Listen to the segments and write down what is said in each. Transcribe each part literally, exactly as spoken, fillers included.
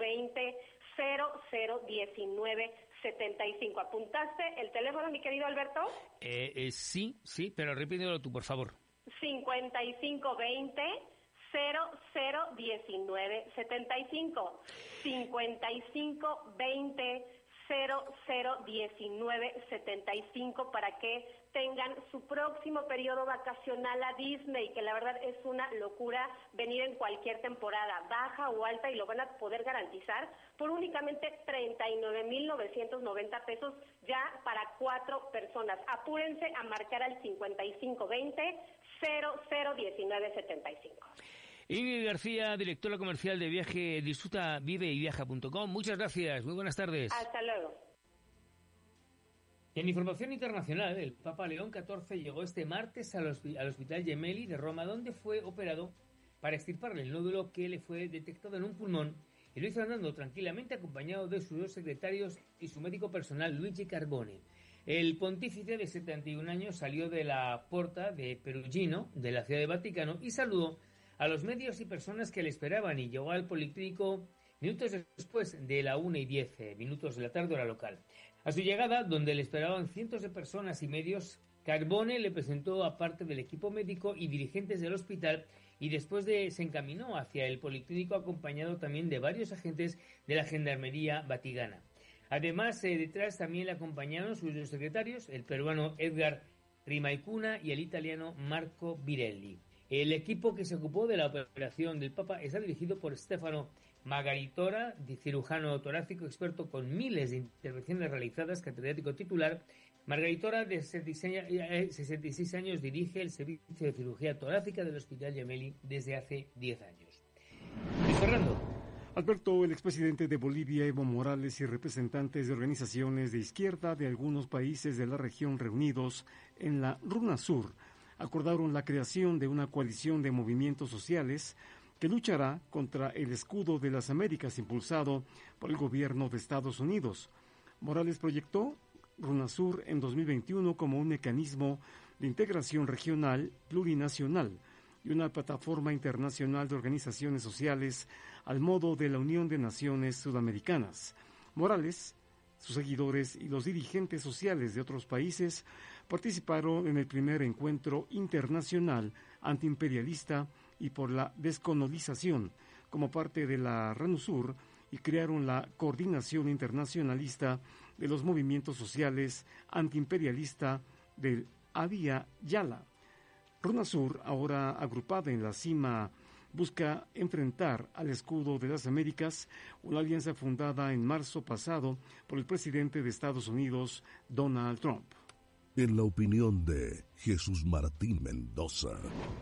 veinte, cero cero diecinueve setenta y cinco. ¿Apuntaste el teléfono, mi querido Alberto? Eh, eh, sí, sí, pero repítelo tú, por favor. cincuenta y cinco veinte, cero cero diecinueve setenta y cinco. cincuenta y cinco veinte, cero cero diecinueve setenta y cinco para que tengan su próximo periodo vacacional a Disney, que la verdad es una locura venir en cualquier temporada, baja o alta, y lo van a poder garantizar por únicamente treinta y nueve mil novecientos noventa pesos ya para cuatro personas. Apúrense a marcar al cincuenta y cinco veinte, cero cero diecinueve setenta y cinco. Ingrid García, directora comercial de Viaje Disfruta Vive y Viaja punto com. Muchas gracias, muy buenas tardes. Hasta luego. En información internacional, el Papa León catorce llegó este martes al, hosp- al Hospital Gemelli de Roma, donde fue operado para extirparle el nódulo que le fue detectado en un pulmón, y lo hizo andando tranquilamente acompañado de sus dos secretarios y su médico personal, Luigi Carbone. El pontífice de setenta y un años salió de la Porta de Perugino, de la Ciudad del Vaticano, y saludó a los medios y personas que le esperaban, y llegó al policlínico minutos después de la una y diez minutos de la tarde hora local. A su llegada, donde le esperaban cientos de personas y medios, Carbone le presentó a parte del equipo médico y dirigentes del hospital, y después de se encaminó hacia el policlínico acompañado también de varios agentes de la Gendarmería Vaticana. Además, eh, detrás también le acompañaron sus dos secretarios, el peruano Edgar Rimaicuna y el italiano Marco Birelli. El equipo que se ocupó de la operación del Papa está dirigido por Stefano Margaritora, cirujano torácico experto con miles de intervenciones realizadas, catedrático titular. Margaritora, de sesenta y seis años, dirige el servicio de cirugía torácica del Hospital Gemelli desde hace diez años. Luis Fernando. Alberto, el expresidente de Bolivia, Evo Morales, y representantes de organizaciones de izquierda de algunos países de la región reunidos en la RUNASUR acordaron la creación de una coalición de movimientos sociales que luchará contra el escudo de las Américas impulsado por el gobierno de Estados Unidos. Morales proyectó RUNASUR en dos mil veintiuno como un mecanismo de integración regional plurinacional y una plataforma internacional de organizaciones sociales al modo de la Unión de Naciones Sudamericanas. Morales, sus seguidores y los dirigentes sociales de otros países participaron en el primer encuentro internacional antiimperialista y por la descolonización como parte de la RUNASUR y crearon la Coordinación Internacionalista de los Movimientos Sociales Antiimperialista del Avia Yala. RUNASUR, ahora agrupada en la cima, busca enfrentar al escudo de las Américas, una alianza fundada en marzo pasado por el presidente de Estados Unidos, Donald Trump. En la opinión de Jesús Martín Mendoza.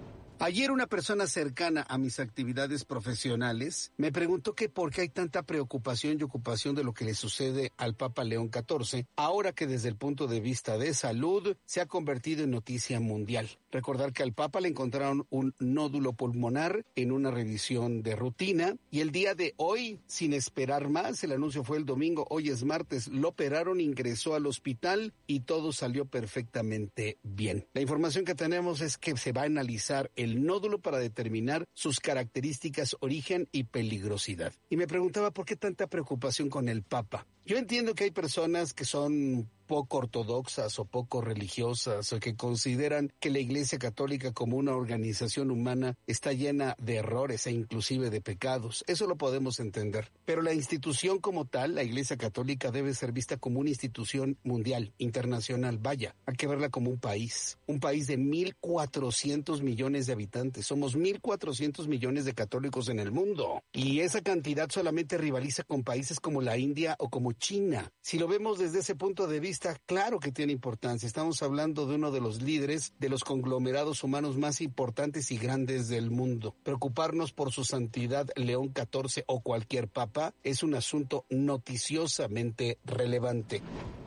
Ayer una persona cercana a mis actividades profesionales me preguntó que por qué hay tanta preocupación y ocupación de lo que le sucede al Papa León catorce, ahora que desde el punto de vista de salud se ha convertido en noticia mundial. Recordar que al Papa le encontraron un nódulo pulmonar en una revisión de rutina y el día de hoy, sin esperar más, el anuncio fue el domingo, hoy es martes, lo operaron, ingresó al hospital y todo salió perfectamente bien. La información que tenemos es que se va a analizar el el nódulo para determinar sus características, origen y peligrosidad. Y me preguntaba por qué tanta preocupación con el Papa. Yo entiendo que hay personas que son poco ortodoxas o poco religiosas o que consideran que la Iglesia Católica como una organización humana está llena de errores e inclusive de pecados. Eso lo podemos entender. Pero la institución como tal, la Iglesia Católica, debe ser vista como una institución mundial, internacional. Vaya, hay que verla como un país. Un país de mil cuatrocientos millones de habitantes. Somos mil cuatrocientos millones de católicos en el mundo. Y esa cantidad solamente rivaliza con países como la India o como China. Si lo vemos desde ese punto de vista, claro que tiene importancia. Estamos hablando de uno de los líderes de los conglomerados humanos más importantes y grandes del mundo. Preocuparnos por su santidad León catorce o cualquier papa es un asunto noticiosamente relevante.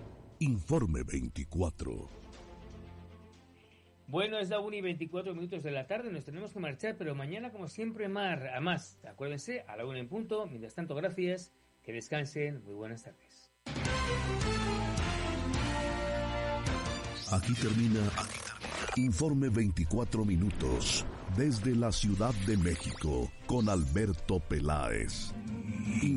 Informe veinticuatro. Bueno, es la una y veinticuatro minutos de la tarde, nos tenemos que marchar, pero mañana, como siempre, más, a más. Acuérdense, a la una en punto. Mientras tanto, gracias, que descansen, muy buenas tardes. Aquí termina, aquí termina Informe veinticuatro minutos desde la Ciudad de México con Alberto Peláez.